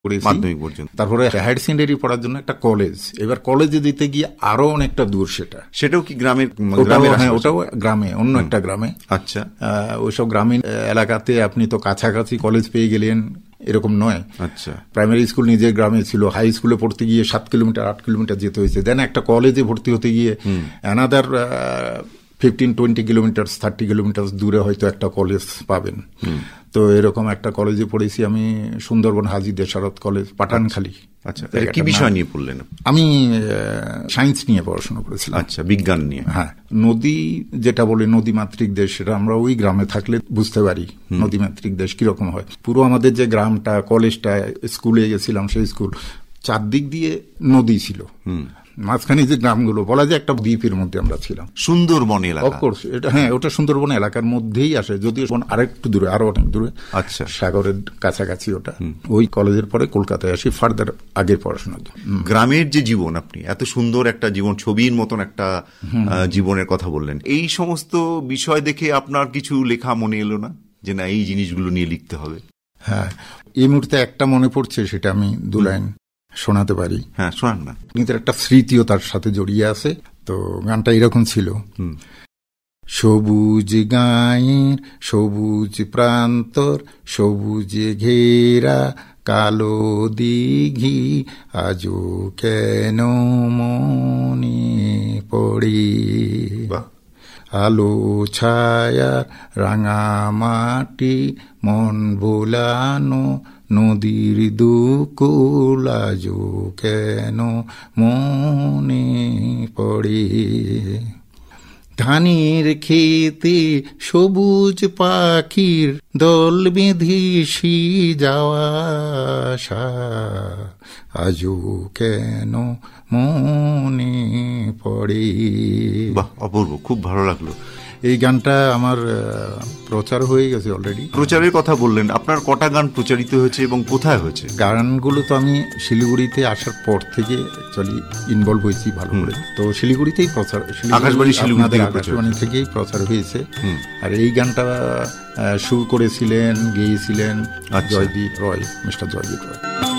মাধ্যমিক পর্যন্ত। তারপরে হায়ার সেকেন্ডারি পড়ার জন্য একটা কলেজ, এবার কলেজে যেতে গিয়ে আরো অনেকটা দূর। সেটাও কি গ্রামের? হ্যাঁ, ওটাও গ্রামে, অন্য একটা গ্রামে। আচ্ছা। ওইসব গ্রামীণ এলাকাতে আপনি তো কাছাকাছি কলেজ পেয়ে গেলেন এরকম নয়। আচ্ছা। প্রাইমারি স্কুল নিজের গ্রামে ছিল, হাই স্কুলে পড়তে গিয়ে 7 কিলোমিটার 8 কিলোমিটার যেতে হয়েছে। দেন একটা কলেজে ভর্তি হতে গিয়ে অ্যানাদার 15-20 কিলোমিটার 30 কিলোমিটার দূরে হয়তো একটা কলেজ পাবেন। তো এরকম একটা কলেজে পড়েছি আমি, সুন্দরবন হাজী দেশারত কলেজ, পাঠানখালী। আচ্ছা, কি বিষয় নিয়ে পড়লেন? আমি সায়েন্স নিয়ে পড়াশোনা করেছিলাম। আচ্ছা, বিজ্ঞান নিয়ে। হ্যাঁ, নদী যেটা বলে নদীমাতৃক দেশ, সেটা আমরা ওই গ্রামে থাকলে বুঝতে পারি নদীমাতৃক দেশ কিরকম হয়। পুরো আমাদের যে গ্রামটা, কলেজটা, স্কুলে গেছিলাম সেই স্কুল, চারদিক দিয়ে নদী ছিল, মাঝখানে যে গ্রামগুলো বলা যায় একটা দ্বীপের মধ্যে আমরা ছিলাম। সুন্দরবন এলাকা, অফকোর্স এটা, হ্যাঁ, ওটা সুন্দরবন এলাকার মধ্যেই আসে, যদিও আরেকটু দূরে, আরো অনেক দূরে। আচ্ছা, সাগরের কাছাকাছি ওটা। ওই কলেজের পরে কলকাতায় আসি ফার্দার আগের পড়াশোনা। গ্রামের যে জীবন, আপনি এত সুন্দর একটা জীবন, ছবির মতন একটা জীবনের কথা বললেন, এই সমস্ত বিষয় দেখে আপনার কিছু লেখা মনে এলো না যে না, এই জিনিসগুলো নিয়ে লিখতে হবে? হ্যাঁ, এই মুহূর্তে একটা মনে পড়ছে, সেটা আমি 2 লাইন শোনাতে পারি। হ্যাঁ, শোনান না। কিন্তু একটা স্মৃতিও তার সাথে জড়িয়ে আছে। তো গানটা এরকম ছিল: সবুজ গায়ের সবুজ প্রান্তর, সবুজে ঘেরা কালো দিঘি, আজও কেন মনে পড়ে আলো ছায়া রাঙা মাটি, মন ভোলানো নদীর দুকুল, আজও কেন মনে পড়ে ধানের খেতে সবুজ পাখির দল বেঁধেছি যাওয়া আশা, আজও কেন মনে পড়ে। বাহ, অপূর্ব, খুব ভালো লাগলো। এই গানটা আমার প্রচার হয়ে গেছে অলরেডি। প্রচারের কথা বললেন, আপনার কটা গান প্রচারিত হয়েছে এবং কোথায় হয়েছে? গানগুলো তো আমি শিলিগুড়িতে আসার পর থেকে অ্যাকচুয়ালি ইনভলভ হয়েছি ভালো করে। তো শিলিগুড়িতেই প্রচার, আকাশবাণী থেকেই প্রচার হয়েছে। আর এই গানটা সুর করেছিলেন, গেয়েছিলেন জয়দীপ রয়, মিস্টার জয়দীপ রয়।